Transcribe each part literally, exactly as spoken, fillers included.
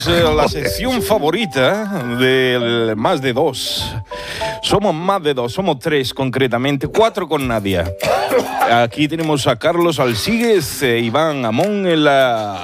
La sección favorita del más de dos. Somos más de dos, somos tres concretamente, cuatro con Nadia. Aquí tenemos a Carlos Alsíguez, eh, Iván Amón en la...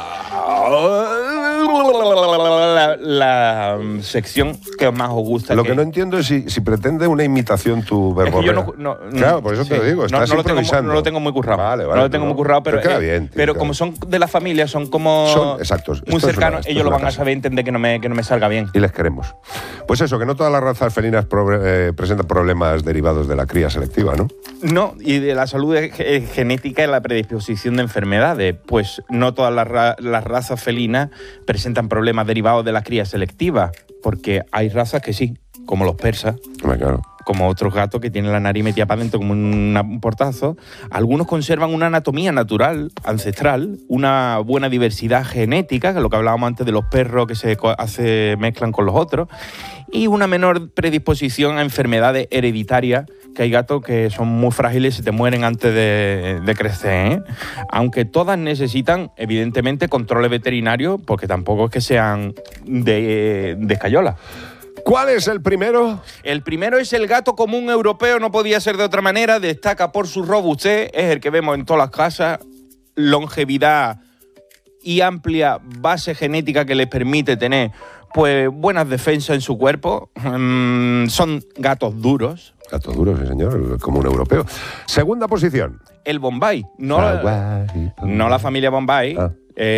La, la sección que más os gusta. Lo que, que no entiendo es si, si pretende una imitación tu verbo. Es que yo no, no, claro, por eso sí. te lo digo, estás no, no improvisando. Lo tengo, no lo tengo muy currado. Vale, vale, no lo tengo no, muy currado, pero, pero, queda eh, bien, tío, pero queda como bien. son de la familia, son como son, exactos, muy cercanos, una, ellos lo van casa. a saber entender que no, me, que no me salga bien. Y les queremos. Pues eso, que no todas las razas felinas pro, eh, presentan problemas derivados de la cría selectiva, ¿no? No, y de la salud genética y la predisposición de enfermedades. Pues no todas las, ra las razas felinas presentan problemas derivados de la cría selectiva, porque hay razas que sí, como los persas, claro. como otros gatos que tienen la nariz metida para adentro como un, un portazo. Algunos conservan una anatomía natural, ancestral, una buena diversidad genética, que es lo que hablábamos antes de los perros que se hace, mezclan con los otros, y una menor predisposición a enfermedades hereditarias, que hay gatos que son muy frágiles y se te mueren antes de, de crecer, ¿eh? Aunque todas necesitan, evidentemente, controles veterinarios, porque tampoco es que sean de, de escayola. ¿Cuál es el primero? El primero es el gato común europeo, no podía ser de otra manera, destaca por su robustez, es el que vemos en todas las casas, longevidad y amplia base genética que les permite tener pues buenas defensas en su cuerpo. Mm, son gatos duros. Gatos duros, sí señor, el común europeo. Segunda posición. El Bombay, no, la, no la familia Bombay, ah.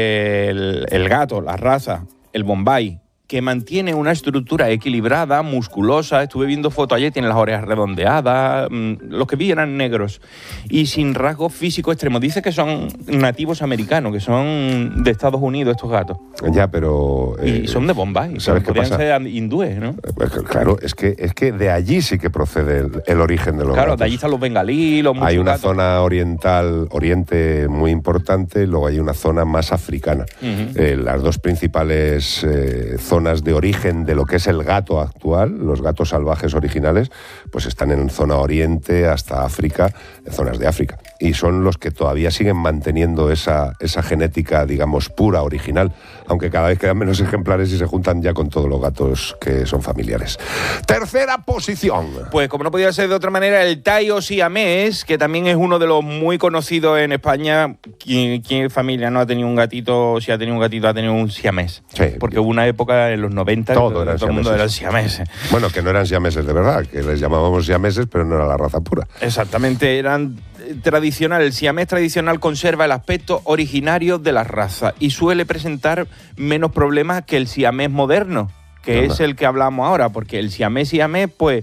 el, el gato, la raza, el Bombay, que mantiene una estructura equilibrada, musculosa. Estuve viendo fotos ayer, tiene las orejas redondeadas, mmm, los que vi eran negros y sin rasgos físicos extremos. Dice que son nativos americanos, que son de Estados Unidos estos gatos. Ya, pero... Eh, y son de Bombay, ¿sabes qué pasa? Ser hindúes, ¿no? Claro, es que, es que de allí sí que procede el, el origen de los claro, gatos. De allí están los bengalíes, los Hay una gatos. zona oriental, oriente muy importante, luego hay una zona más africana. Uh-huh. eh, las dos principales eh, zonas de origen de lo que es el gato actual, los gatos salvajes originales, pues están en zona oriente hasta África, en zonas de África. Y son los que todavía siguen manteniendo esa, esa genética, digamos, pura, original, aunque cada vez quedan menos ejemplares y se juntan ya con todos los gatos que son familiares. Tercera posición. Pues como no podía ser de otra manera, el Tayo siamés, que también es uno de los muy conocidos en España. ¿Quién, quién familia no ha tenido un gatito? Si ha tenido un gatito, ha tenido un siamés. Sí. Porque hubo una época en los noventa todo, todo, todo el mundo eran siameses. Bueno, que no eran siameses de verdad, que les llamábamos siameses, pero no era la raza pura. Exactamente, eran tradicional. El siamés tradicional conserva el aspecto originario de la raza y suele presentar menos problemas que el siamés moderno, que no, es no. el que hablamos ahora, porque el siamés siamés, pues,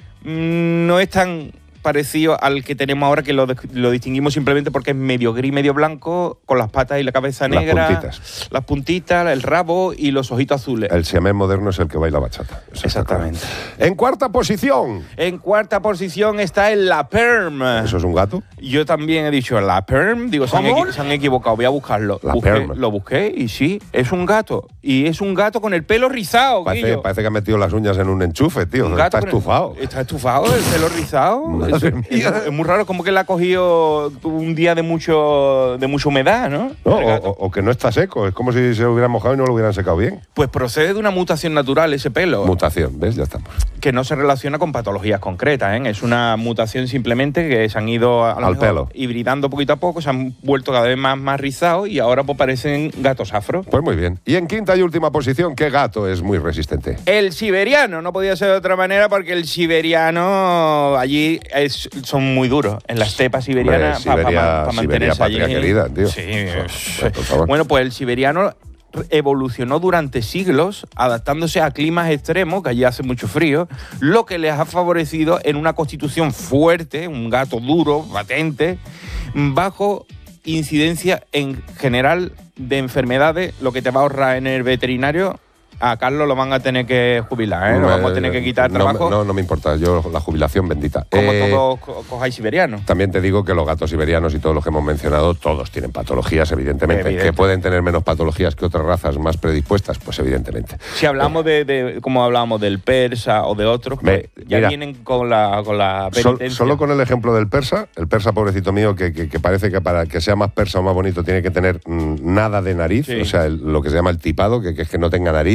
no es tan parecido al que tenemos ahora, que lo, lo distinguimos simplemente porque es medio gris, medio blanco, con las patas y la cabeza negra, las puntitas, las puntitas, el rabo y los ojitos azules. El siamés moderno es el que baila bachata. Exactamente. En cuarta posición. En cuarta posición está el La Perm. ¿Eso es un gato? Yo también he dicho La Perm. Digo, se han, equi se han equivocado. Voy a buscarlo. La busqué, Perm. Lo busqué y sí, es un gato. Y es un gato con el pelo rizado. Parece, parece que ha metido las uñas en un enchufe, tío. Un está estufado. El, está estufado, el pelo rizado. Es, es, es muy raro, como que le ha cogido un día de mucho de mucha humedad, ¿no? no o, o que no está seco. Es como si se lo hubieran mojado y no lo hubieran secado bien. Pues procede de una mutación natural ese pelo. Mutación, ¿ves? Ya estamos. Que no se relaciona con patologías concretas, ¿eh? Es una mutación simplemente que se han ido a lo al mejor pelo hibridando poquito a poco, se han vuelto cada vez más, más rizados y ahora pues parecen gatos afro. Pues muy bien. Y en quinta y última posición, ¿qué gato es muy resistente? El siberiano, no podía ser de otra manera porque el siberiano allí es, son muy duros, en la estepa siberiana, para pa, pa, pa mantenerse allí. Querida, tío. Sí, bueno, por favor. Bueno, pues el siberiano evolucionó durante siglos adaptándose a climas extremos, que allí hace mucho frío, lo que les ha favorecido en una constitución fuerte, un gato duro, patente, bajo incidencia en general de enfermedades, lo que te va a ahorrar en el veterinario A Carlos lo van a tener que jubilar, ¿eh? Lo vamos a tener que quitar no, trabajo. No, no me importa, yo la jubilación bendita. Como Eh, todos co cojáis siberianos. También te digo que los gatos siberianos y todos los que hemos mencionado, todos tienen patologías, evidentemente. Evidente. ¿Que pueden tener menos patologías que otras razas más predispuestas? Pues evidentemente. Si hablamos de, de como hablábamos del persa o de otros, Me, pues ya mira, vienen con la, con la sol, penitencia. solo con el ejemplo del persa, el persa pobrecito mío, que, que, que parece que para que sea más persa o más bonito tiene que tener mmm, nada de nariz, Sí. o sea, el, lo que se llama el tipado, que, que es que no tenga nariz.